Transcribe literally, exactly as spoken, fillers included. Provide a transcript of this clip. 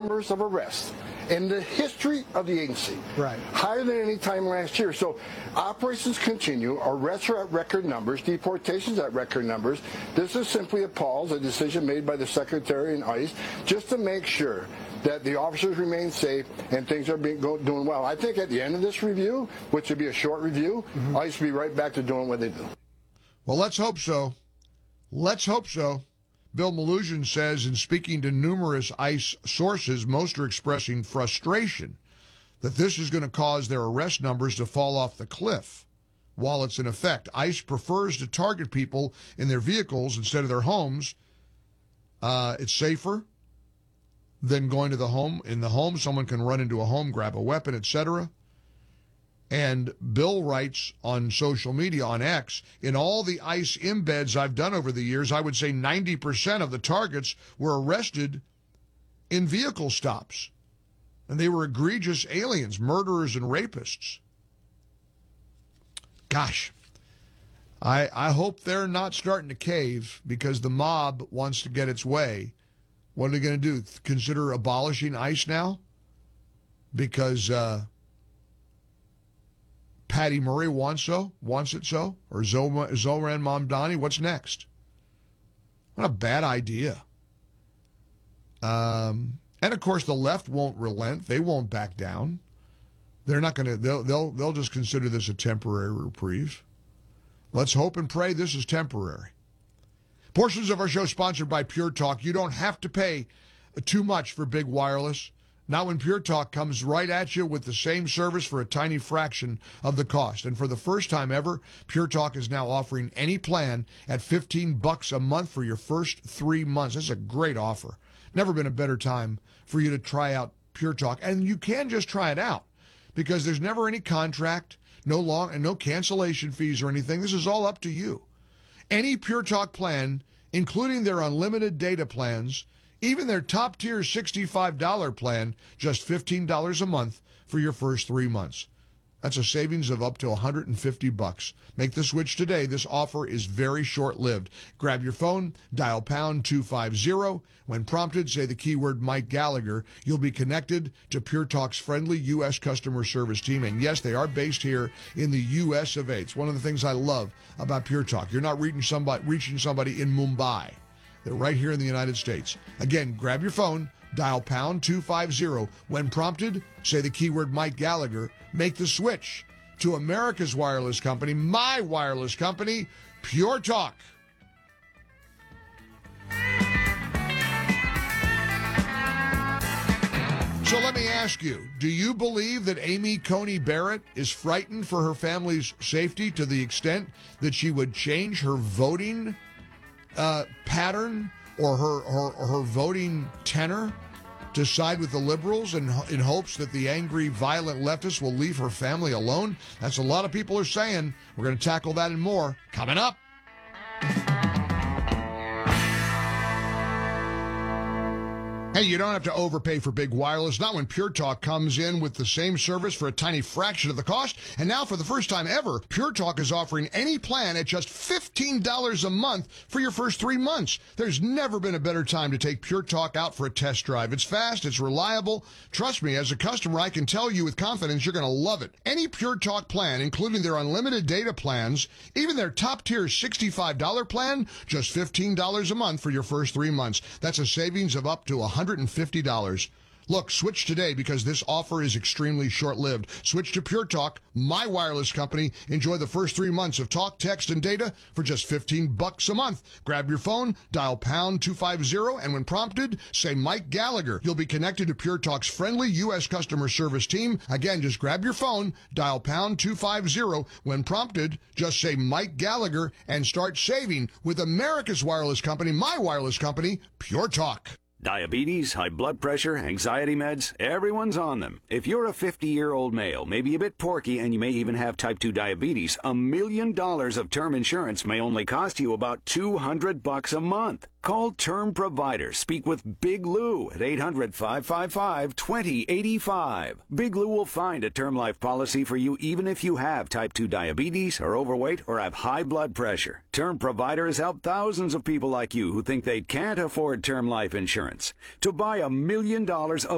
numbers of arrests in the history of the agency. Right. Higher than any time last year. So operations continue. Arrests are at record numbers. Deportations at record numbers. This is simply a pause, a decision made by the Secretary and ICE, just to make sure that the officers remain safe and things are being go, doing well. I think at the end of this review, which would be a short review, mm-hmm. ICE will be right back to doing what they do. Well, let's hope so. Let's hope so. Bill Melugin says, in speaking to numerous ICE sources, most are expressing frustration that this is going to cause their arrest numbers to fall off the cliff while it's in effect. ICE prefers to target people in their vehicles instead of their homes. Uh, it's safer than going to the home. In the home, someone can run into a home, grab a weapon, et cetera. And Bill writes on social media, on X, in all the ICE embeds I've done over the years, I would say ninety percent of the targets were arrested in vehicle stops. And they were egregious aliens, murderers and rapists. Gosh, I, I hope they're not starting to cave because the mob wants to get its way. What are they going to do? Consider abolishing ICE now? Because uh, Patty Murray wants so, wants it so? Or Zoran Mamdani? What's next? What a bad idea. Um, and of course, the left won't relent. They won't back down. They're not going to. They'll they'll they'll just consider this a temporary reprieve. Let's hope and pray this is temporary. Portions of our show sponsored by Pure Talk. You don't have to pay too much for big wireless. Not when Pure Talk comes right at you with the same service for a tiny fraction of the cost. And for the first time ever, Pure Talk is now offering any plan at fifteen bucks a month for your first three months. This is a great offer. Never been a better time for you to try out Pure Talk. And you can just try it out because there's never any contract, no long and no cancellation fees or anything. This is all up to you. Any Pure Talk plan, including their unlimited data plans, even their top-tier sixty-five dollars plan, just fifteen dollars a month for your first three months. That's a savings of up to one hundred fifty bucks. Make the switch today. This offer is very short-lived. Grab your phone, dial pound two fifty. When prompted, say the keyword Mike Gallagher. You'll be connected to Pure Talk's friendly U S customer service team. And yes, they are based here in the U S of A. It's one of the things I love about Pure Talk. You're not reaching somebody, reaching somebody in Mumbai. They're right here in the United States. Again, grab your phone, dial pound two fifty. When prompted, say the keyword Mike Gallagher. Make the switch to America's wireless company, my wireless company, Pure Talk. So let me ask you, do you believe that Amy Coney Barrett is frightened for her family's safety to the extent that she would change her voting uh, pattern or her, her, her voting tenor to side with the liberals in, in hopes that the angry, violent leftists will leave her family alone? That's a lot of people are saying. We're going to tackle that and more coming up. Hey, you don't have to overpay for big wireless, not when Pure Talk comes in with the same service for a tiny fraction of the cost. And now, for the first time ever, Pure Talk is offering any plan at just fifteen dollars a month for your first three months. There's never been a better time to take Pure Talk out for a test drive. It's fast, it's reliable. Trust me, as a customer, I can tell you with confidence you're going to love it. Any Pure Talk plan, including their unlimited data plans, even their top-tier sixty-five dollars plan, just fifteen dollars a month for your first three months. That's a savings of up to one hundred fifty dollars. Look, switch today because this offer is extremely short-lived. Switch to Pure Talk, my wireless company. Enjoy the first three months of talk, text, and data for just fifteen bucks a month. Grab your phone, dial pound two fifty, and when prompted, say Mike Gallagher. You'll be connected to Pure Talk's friendly U S customer service team. Again, just grab your phone, dial pound two fifty. When prompted, just say Mike Gallagher and start saving with America's wireless company, my wireless company, Pure Talk. Diabetes, high blood pressure, anxiety meds, everyone's on them. If you're a fifty-year-old male, maybe a bit porky, and you may even have type two diabetes, a million dollars of term insurance may only cost you about two hundred bucks a month. Call Term Provider. Speak with Big Lou at eight hundred, five five five, two zero eight five. Big Lou will find a term life policy for you even if you have type two diabetes, are overweight, or have high blood pressure. Term Provider has helped thousands of people like you who think they can't afford term life insurance to buy a million dollars of